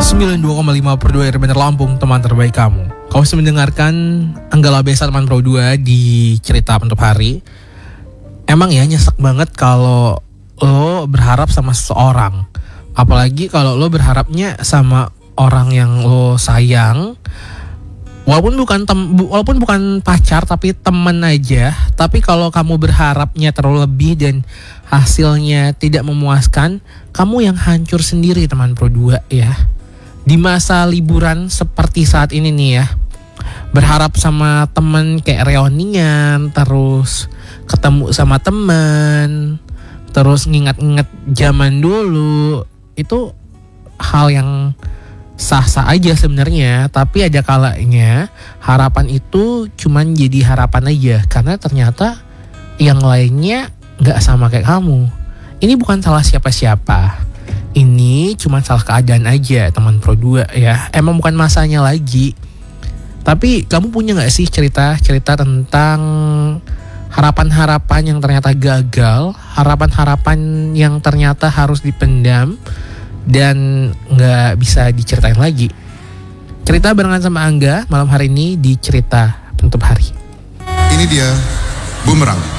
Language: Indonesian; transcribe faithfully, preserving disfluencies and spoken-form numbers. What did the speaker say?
sembilan puluh dua koma lima per dua R Bener Lampung, teman terbaik kamu. Kau bisa mendengarkan Anggala Besa teman Pro dua di cerita penutup hari. Emang ya nyesek banget kalau lo berharap sama seseorang. Apalagi kalau lo berharapnya sama orang yang lo sayang. Walaupun bukan tem, walaupun bukan pacar tapi teman aja. Tapi kalau kamu berharapnya terlalu lebih dan hasilnya tidak memuaskan, kamu yang hancur sendiri teman Pro dua ya. Di masa liburan seperti saat ini nih ya, berharap sama temen kayak reunian, terus ketemu sama temen, terus ngingat-ngingat zaman dulu, itu hal yang sah-sah aja sebenarnya. Tapi ada kalanya harapan itu cuman jadi harapan aja, karena ternyata yang lainnya gak sama kayak kamu. Ini bukan salah siapa-siapa, ini cuma salah keadaan aja teman Pro dua ya. Emang bukan masanya lagi. Tapi kamu punya gak sih cerita-cerita tentang harapan-harapan yang ternyata gagal, harapan-harapan yang ternyata harus dipendam dan gak bisa diceritain lagi? Cerita barengan sama Angga malam hari ini di cerita penutup hari. Ini dia Bumerang.